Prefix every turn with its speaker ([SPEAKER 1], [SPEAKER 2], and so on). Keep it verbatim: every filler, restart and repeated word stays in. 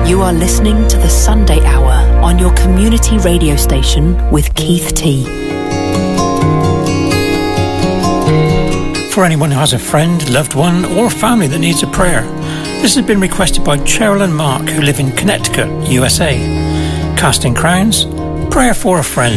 [SPEAKER 1] You are listening to the Sunday Hour on your community radio station with Keith T.
[SPEAKER 2] For anyone who has a friend, loved one or family that needs a prayer, this has been requested by Cheryl and Mark, who live in Connecticut, U S A. Casting Crowns, Prayer for a Friend.